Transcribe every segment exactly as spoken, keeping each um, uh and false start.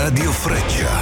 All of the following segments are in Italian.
Radio Freccia.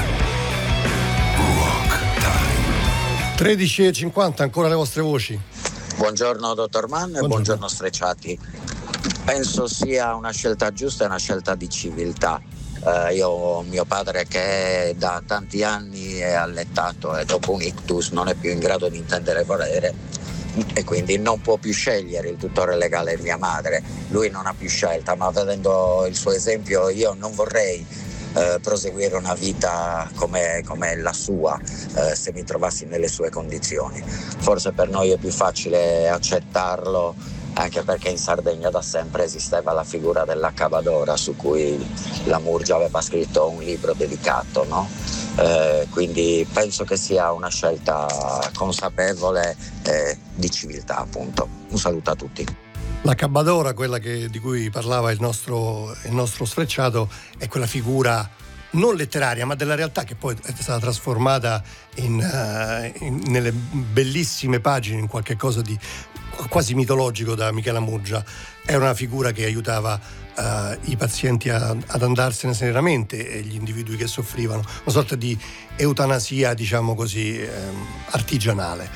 Rock Time. tredici e cinquanta, ancora le vostre voci. Buongiorno dottor Mann e buongiorno, buongiorno Sfrecciati. Penso sia una scelta giusta e una scelta di civiltà. Uh, io ho mio padre che da tanti anni è allettato e dopo un ictus non è più in grado di intendere volere e quindi non può più scegliere. Il tutore legale è mia madre, lui non ha più scelta, ma vedendo il suo esempio io non vorrei uh, proseguire una vita come, come la sua uh, se mi trovassi nelle sue condizioni. Forse per noi è più facile accettarlo, anche perché in Sardegna da sempre esisteva la figura della Cavadora su cui la Murgia aveva scritto un libro dedicato, no? Eh, quindi penso che sia una scelta consapevole eh, di civiltà, appunto. Un saluto a tutti. La Cavadora, quella che, di cui parlava il nostro, il nostro Sfrecciato, è quella figura non letteraria ma della realtà che poi è stata trasformata in, uh, in, nelle bellissime pagine in qualche cosa di quasi mitologico da Michela Murgia. Era una figura che aiutava uh, i pazienti a, ad andarsene serenamente e gli individui che soffrivano, una sorta di eutanasia, diciamo così, ehm, artigianale.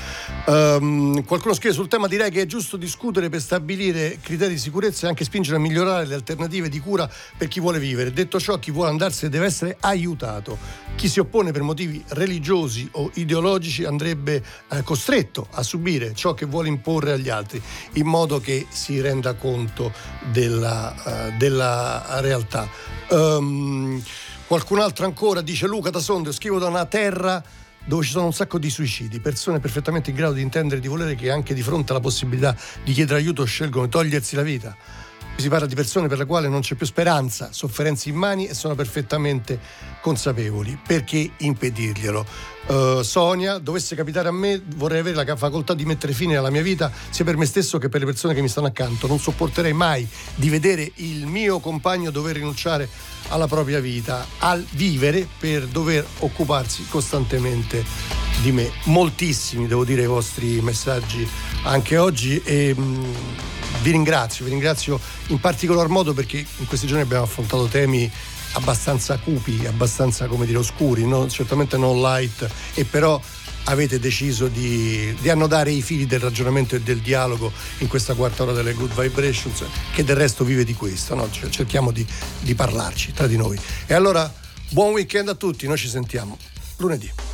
Um, qualcuno scrive sul tema: direi che è giusto discutere per stabilire criteri di sicurezza e anche spingere a migliorare le alternative di cura per chi vuole vivere. Detto ciò, chi vuole andarsene deve essere aiutato. Chi si oppone per motivi religiosi o ideologici andrebbe eh, costretto a subire ciò che vuole imporre agli altri, in modo che si renda conto della, uh, della realtà. Um, qualcun altro ancora dice: Luca da Sondrio, scrivo da una terra dove ci sono un sacco di suicidi, persone perfettamente in grado di intendere e di volere che anche di fronte alla possibilità di chiedere aiuto scelgono di togliersi la vita. Si parla di persone per le quali non c'è più speranza, sofferenze immani e sono perfettamente consapevoli. Perché impedirglielo? Uh, Sonia, dovesse capitare a me, vorrei avere la facoltà di mettere fine alla mia vita sia per me stesso che per le persone che mi stanno accanto. Non sopporterei mai di vedere il mio compagno dover rinunciare alla propria vita, al vivere per dover occuparsi costantemente di me. Moltissimi, devo dire, i vostri messaggi anche oggi e mh, vi ringrazio, vi ringrazio in particolar modo perché in questi giorni abbiamo affrontato temi abbastanza cupi, abbastanza, come dire, oscuri, no? Certamente non light, e però avete deciso di, di annodare i fili del ragionamento e del dialogo in questa quarta ora delle Good Vibrations, che del resto vive di questo, no? Cerchiamo di, di parlarci tra di noi. E allora buon weekend a tutti, noi ci sentiamo lunedì.